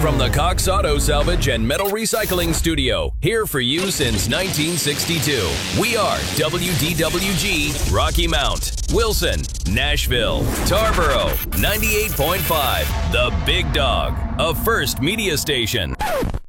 From the Cox Auto Salvage and Metal Recycling Studio, here for you since 1962. We are WDWG, Rocky Mount, Wilson, Nashville, Tarboro, 98.5, The Big Dog, a First Media Station.